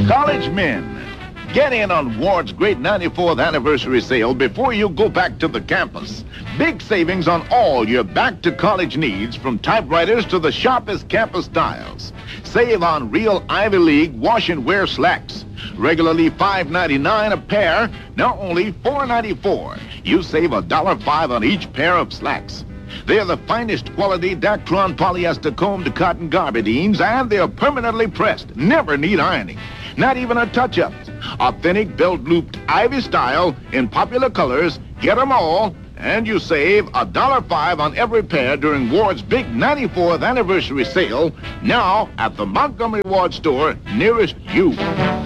College men, get in on Ward's great 94th anniversary sale before you go back to the campus. Big savings on all your back-to-college needs, from typewriters to the sharpest campus styles. Save on real Ivy League wash-and-wear slacks. Regularly $5.99 a pair, now only $4.94. You save $1.05 on each pair of slacks. They're the finest quality Dactron polyester combed cotton garbidines, and they're permanently pressed, never need ironing. Not even a touch-up. Authentic belt-looped Ivy style in popular colors. Get them all, and you save $1.05 on every pair during Ward's big 94th anniversary sale, now at the Montgomery Ward store nearest you.